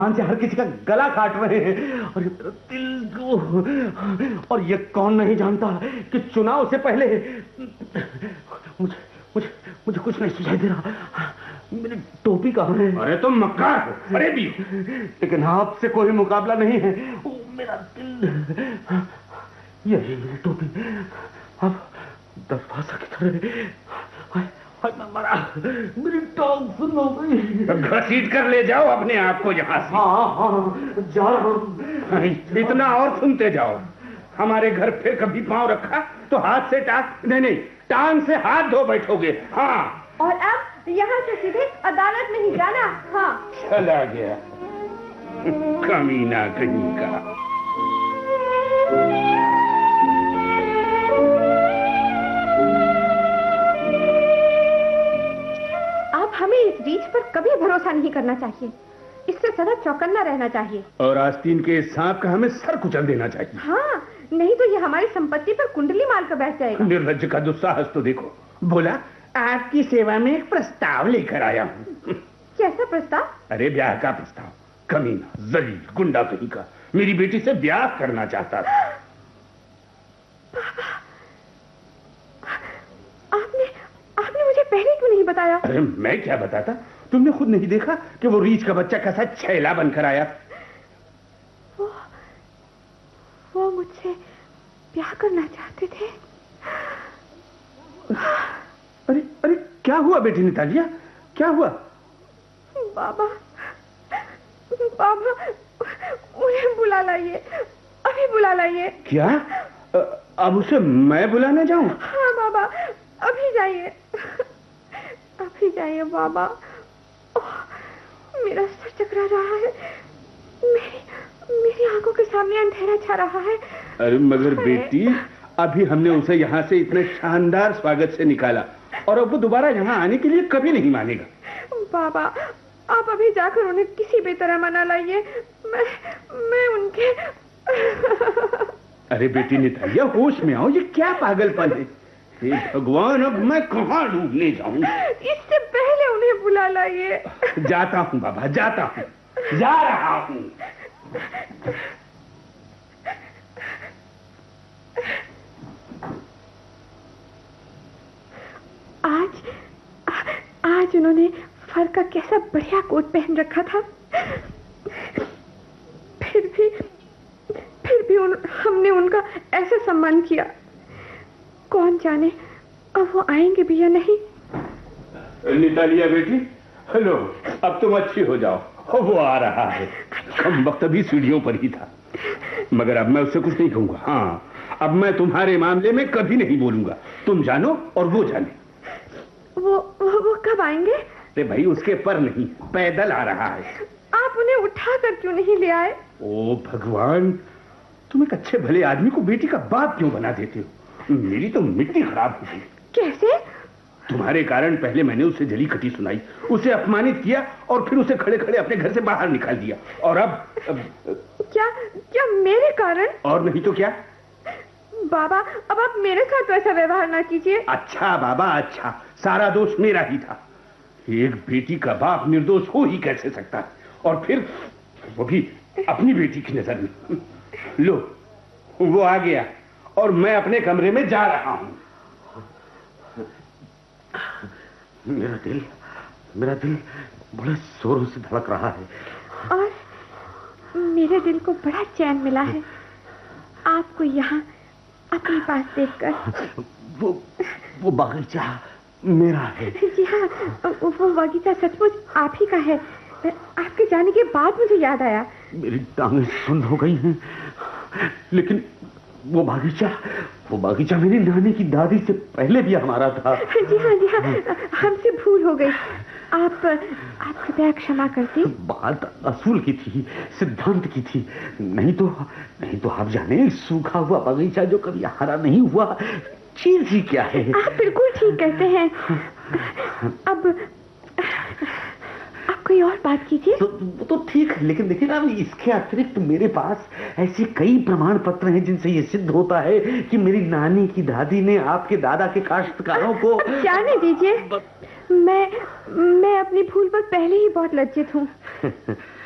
से हर किसी का गला काट रहे हैं और दिल को, और ये कौन नहीं जानता कि चुनाव से पहले मुझे मुझे मुझे कुछ नहीं सुझाई दे रहा। मेरी टोपी कहाँ है? अरे तुम मक्कार हो, अरे भी, लेकिन आपसे कोई मुकाबला नहीं है। मेरा दिल, यही मेरी टोपी, अब दरवाजा की तरह मरा, मेरी टांग सुन हो गई। घसीट कर ले जाओ अपने आप को यहाँ से। हाँ, जा रहा हूँ। इतना और सुनते जाओ। हमारे घर फिर कभी पांव रखा तो हाथ से टांग, नहीं, टांग से हाथ धो बैठोगे। हाँ, और अब यहाँ से सीधे अदालत में ही जाना। हाँ, चला गया कमीना कहीं का। हमें इस रीछ पर कभी भरोसा नहीं करना चाहिए। इससे सदा चौकन्ना रहना चाहिए। और आस्तीन के सांप का हमें सर कुचल देना चाहिए। हाँ, नहीं तो ये हमारी संपत्ति पर कुंडली मार कर बैठ जाएगा। निर्लज्ज का दुस्साहस तो देखो। बोला आपकी सेवा में एक प्रस्ताव लेकर आया हूँ। कैसा प्रस्ताव? अरे ब्याह का प्रस्ताव। कमीना, जलील, गुंडा कहीं का मेरी बेटी से ब्याह करना चाहता था। आपने मुझे पहले क्यों नहीं बताया? अरे मैं क्या बताता, तुमने खुद नहीं देखा कि वो रीछ का बच्चा कैसा छैला बनकर आया? वो मुझसे ब्याह करना चाहते थे। अरे अरे क्या हुआ बेटी नितालिया, क्या हुआ? बाबा, उन्हें बुला लाइए, अभी बुला लाइए। क्या? अब उसे मैं बुलाने जाऊं? हाँ बाबा, अभी जाइए, अभी जाइए बाबा। मेरा सर चकरा रहा है, मेरी आंखों के सामने अंधेरा छा रहा है। अरे मगर बेटी, अभी हमने उसे यहाँ से इतने शानदार स्वागत से निकाला और अब वो दोबारा यहाँ आने के लिए कभी नहीं मानेगा। बाबा, आप अभी जाकर उन्हें किसी भी तरह मना लाइए। मैं उनके अरे बेटी नितालिया, होश में आओ, ये क्या पागलपन है? हे भगवान, अब मैं कहाँ डूबने जाऊं? इससे पहले उन्हें बुला लाइए। जाता हूँ बाबा, जाता हूँ, जा रहा हूँ। आज उन्होंने फर का कैसा बढ़िया कोट पहन रखा था। फिर भी हमने उनका ऐसा सम्मान किया। कौन जाने अब वो आएंगे भी या नहीं। नितालिया बेटी, हेलो, अब तुम अच्छी हो जाओ। वो आ रहा है। कम वक्त अभी सीढ़ियों पर ही था, मगर अब मैं उससे कुछ नहीं कहूंगा। हाँ, अब मैं तुम्हारे मामले में कभी नहीं बोलूंगा। तुम जानो और वो जाने। वो कब आएंगे? अरे भाई, उसके पर नहीं, पैदल आ रहा है। आप उन्हें उठा कर क्यों नहीं ले आए? ओ भगवान, तुम एक अच्छे भले आदमी को बेटी का बाप क्यों बना देते हो? मेरी तो मिट्टी खराब हो गई। कैसे? तुम्हारे कारण पहले मैंने उसे जली कटी सुनाई, उसे अपमानित किया और फिर उसे खड़े खड़े अपने घर से बाहर निकाल दिया। और अब क्या मेरे कारण? और नहीं तो क्या। बाबा, अब आप मेरे साथ वैसा व्यवहार ना कीजिए। अच्छा बाबा, अच्छा, सारा दोष मेरा ही था। एक बेटी का बाप निर्दोष हो ही कैसे सकता है, और फिर वो भी अपनी बेटी की नजर में। लो, वो आ गया और मैं अपने कमरे में जा रहा हूं। मेरा दिल बड़े जोरों से धड़क रहा है। और मेरे दिल को बड़ा चैन मिला है आपको यहाँ अपने पास देखकर। वो बागीचा मेरा है। जी हाँ, वो बागीचा सचमुच आप ही का है। आपके जाने के बाद मुझे याद आया। मेरी टांगें सुन्न हो गई हैं, लेकिन वो बागीचा मेरी नानी की दादी से पहले भी हमारा था। जी हाँ, हमसे भूल हो गई। आप कृपया क्षमा करती। बात असूल की थी, सिद्धांत की थी। नहीं तो आप जाने, सूखा हुआ बागीचा जो कभी हरा नहीं हुआ, चीज ही क्या है। आप बिल्कुल ठीक कहते हैं। अब आप कोई और बात कीजिए। तो ठीक है, लेकिन देखिए ना, इसके अतिरिक्त मेरे पास ऐसे कई प्रमाण पत्र हैं जिनसे ये सिद्ध होता है कि मेरी नानी की दादी ने आपके दादा के काश्तकारों को। जाने दीजिए, मैं अपनी भूल पर पहले ही बहुत लज्जित हूँ।